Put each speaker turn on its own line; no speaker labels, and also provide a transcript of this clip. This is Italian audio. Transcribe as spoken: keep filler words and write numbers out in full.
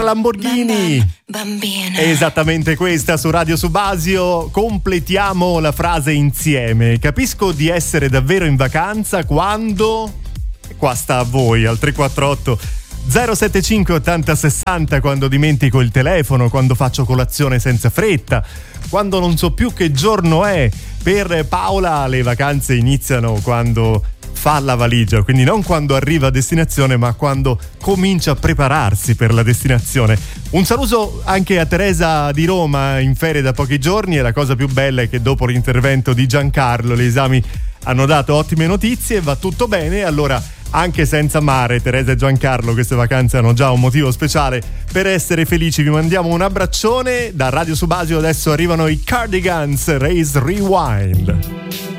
Lamborghini.
Bambina.
Esattamente questa su Radio Subasio. Completiamo la frase insieme. Capisco di essere davvero in vacanza quando... Qua sta a voi, al tre quattro otto zero sette cinque ottanta sessanta, quando dimentico il telefono, quando faccio colazione senza fretta, quando non so più che giorno è. Per Paola le vacanze iniziano quando fa la valigia, quindi non quando arriva a destinazione, ma quando comincia a prepararsi per la destinazione. Un saluto anche a Teresa di Roma, in ferie da pochi giorni, e la cosa più bella è che dopo l'intervento di Giancarlo gli esami hanno dato ottime notizie, va tutto bene. Allora, anche senza mare, Teresa e Giancarlo queste vacanze hanno già un motivo speciale per essere felici. Vi mandiamo un abbraccione da Radio Subasio. Adesso arrivano i Cardigans, Raise Rewind.